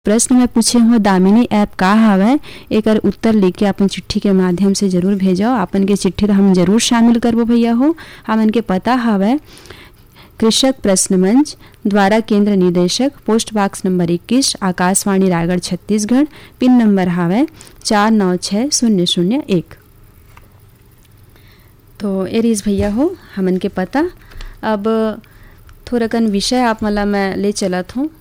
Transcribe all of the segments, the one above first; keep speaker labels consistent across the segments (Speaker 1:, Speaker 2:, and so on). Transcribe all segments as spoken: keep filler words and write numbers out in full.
Speaker 1: प्रश्न में पूछे हो दामिनी ऐप का हवय एकर उत्तर लिख के अपन चिट्ठी के माध्यम से जरूर भेजो। अपन के चिट्ठी ला हम जरूर शामिल करबो भैया हो। हमन के पता हवय कृषक प्रश्न मंच द्वारा केंद्र निदेशक पोस्ट बॉक्स नंबर इक्कीस आकाशवाणी रायगढ़ छत्तीसगढ़। पिन नंबर हवय चार नौ छः शून्य शून्य एक। तो एरीज भैया हो हमन के पता। अब थोड़कन विषय आप मला मैं ले चलत हूँ।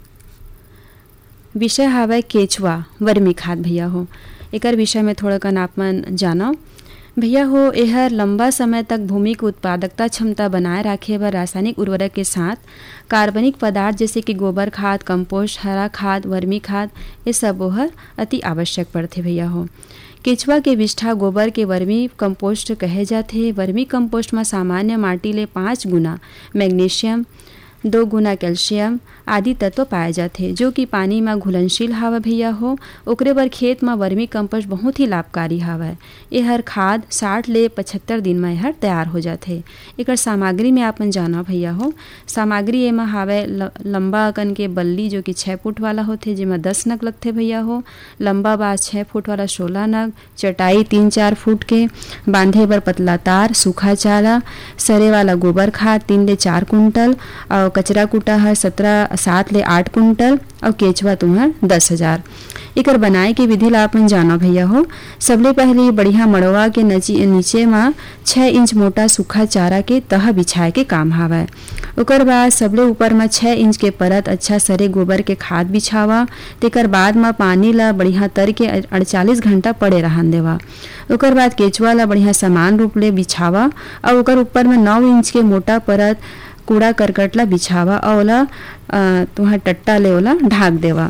Speaker 1: विषय हवय केचुआ वर्मी खाद भैया हो। एकर विषय में थोड़कन आप मन जानो भैया हो। यह लंबा समय तक भूमि की उत्पादकता क्षमता बनाए रखे बर रासायनिक उर्वरक के साथ कार्बनिक पदार्थ जैसे कि गोबर खाद, कंपोस्ट, हरा खाद, वर्मी खाद ये सब ओहर अति आवश्यक पड़ते भैया हो। केचुआ के विष्ठा गोबर के वर्मी कंपोस्ट कहे जाते। वर्मी कंपोस्ट में सामान्य माटी ले पाँच गुना मैग्नीशियम, दो गुना कैल्शियम आदि तत्व पाए जाते जो कि पानी में घुलनशील हवा भैया हो। ओकरे बर खेत में वर्मी कंपोस्ट बहुत ही लाभकारी हवय। यहर खाद साठ ले पचहत्तर दिन में यहर तैयार हो जाते। एकर सामग्री में आपन जाना भैया हो। सामग्री एमा हवय लंबा अकन के बल्ली जो कि छः फुट वाला होते जेमा दस नग लगते भैया हो। लंबा बाँस छः फुट वाला सोलह नग, चटाई तीन चार फुट के, बांधे बर पतला तार, सूखा चारा, सरे वाला गोबर खाद तीन ले चार कुंटल और कचरा कूटा है सत्रह सात ले आठ कुंटल और केचुआ तुम्हार दस हजार। एकर बनाए के विधि ला अपन जाना भैया हो। सबले पहले बढ़िया मड़वा के नीचे में छः इंच मोटा सूखा चारा के तह बिछाए के काम हवय। ओकर बाद सबले ऊपर में छः इंच के परत अच्छा सरे गोबर के खाद बिछावा। तेकर बाद में पानी ला बढ़िया तर के अड़तालीस घंटा पड़े रहन देवा। ओकर बाद केचुआ ला बढ़िया समान रूप ले बिछावा और ओकर ऊपर में नौ इंच के मोटा परत कूड़ा करकट ला बिछावा और ओला तुहार टट्टा ले ओला ढाक देवा।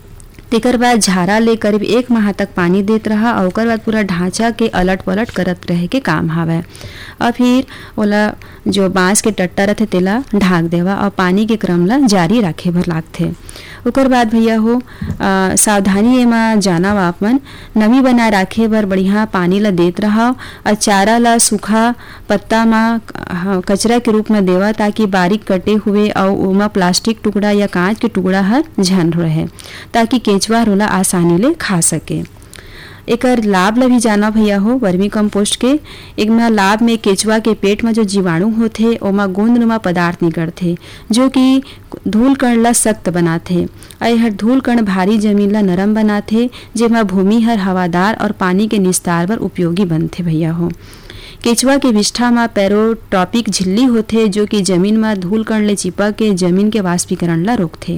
Speaker 1: तेकर बाद झारा ले करीब एक माह तक पानी देत रहा और ओकर बाद पूरा ढांचा के अलट पलट करत रहे के काम हवय। और फिर ओला जो बांस के टट्टा रहते तेला ढाक देवा और पानी के क्रम ला जारी रखे भर लागथे। ओकर बाद भैया हो आ, सावधानी एमा जाना वा आपमन नमी बनाए रखे बर बढ़िया पानी ला देत रहा और चारा ला सूखा पत्ता में कचरा के रूप में देवा ताकि बारीक कटे हुए और ओमा प्लास्टिक टुकड़ा या कांच के टुकड़ा हर झन रहे ताकि केचुआ रोला आसानी ले खा सके। एकर लाभ ला भी जाना भैया हो। वर्मी कंपोस्ट के एक में लाभ में केचुआ के पेट में जो जीवाणु होते ओमा गोंदनुमा पदार्थ निकलते जो कि धूल कण ला सख्त बनाते और हर धूल कण भारी जमीन ला नरम बनाते जेमा भूमि हर हवादार और पानी के निस्तार बर उपयोगी बनते भैया हो। केचुआ के विष्ठा में पेरोटॉपिक झिल्ली होते जो कि जमीन में धूल कण ले चिपक के जमीन के वाष्पीकरण ला रोकते।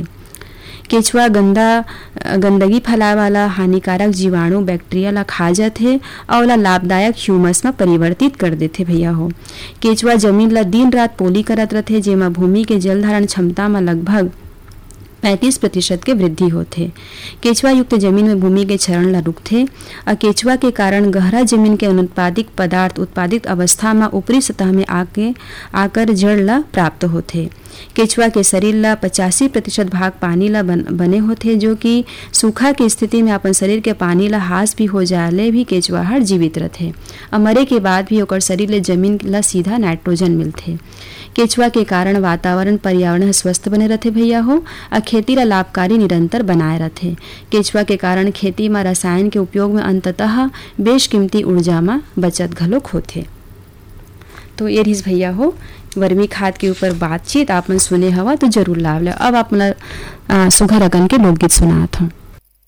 Speaker 1: केचुआ गंदा गंदगी फैलाए वाला हानिकारक जीवाणु बैक्टीरिया ला खा जाते और ओला लाभदायक ह्यूमस में परिवर्तित कर देते भैया हो। केचुआ जमीन ला दिन रात पोली करत रहते जेमा भूमि के जल धारण क्षमता में लगभग पैंतीस प्रतिशत के वृद्धि होते। केचुआ युक्त जमीन में भूमि के क्षरण ला रुकते और केचुआ के कारण गहरा जमीन के अनुत्पादित पदार्थ उत्पादित अवस्था में ऊपरी सतह में आके आकर जड़ ला प्राप्त होते। केचुआ के शरीर ला पचासी प्रतिशत भाग पानी ला बन, बने होते जो कि सूखा की स्थिति में अपन शरीर के पानी ला हास भी हो जाले भी केचुआ हर जीवित रहते और मरे के बाद भी ओकर शरीर ले जमीन ला सीधा नाइट्रोजन मिलते। केचुआ के कारण वातावरण पर्यावरण स्वस्थ बने रहते भैया हो और खेती ला लाभकारी निरंतर बनाए रहते। केचुआ के कारण खेती में रसायन के उपयोग में अंततः बेशकीमती ऊर्जा में बचत घलोक होते। तो ये रहीस भैया हो वर्मी खाद के ऊपर बातचीत आप मन सुने हवा तो जरूर लाभ ले। अब आप मन सुघर अगन के लोकगीत सुनात हूँ।